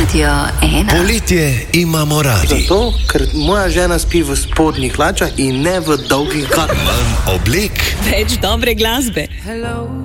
Radio 1. Poletje imamo radi. Zato, ker moja žena spi v spodnjih hlačah in ne v dolgih galah. Manj oblek. Več dobre glasbe. Hello.